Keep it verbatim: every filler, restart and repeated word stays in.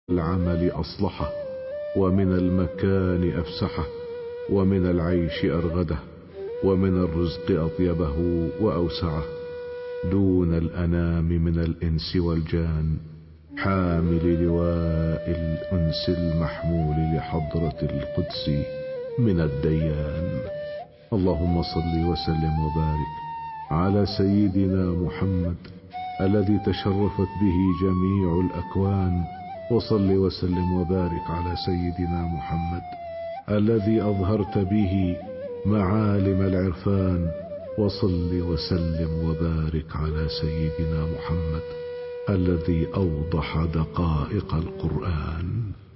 العمل أصلحه، ومن المكان أفسحه، ومن العيش أرغده، ومن الرزق أطيبه وأوسعه، دون الأنام من الإنس والجان، حامل لواء الأنس المحمول لحضرة القدس من الديان. اللهم صل وسلم وبارك على سيدنا محمد الذي تشرفت به جميع الأكوان، وصل وسلم وبارك على سيدنا محمد الذي أظهرت به معالم العرفان، وصل وسلم وبارك على سيدنا محمد الذي أوضح دقائق القرآن.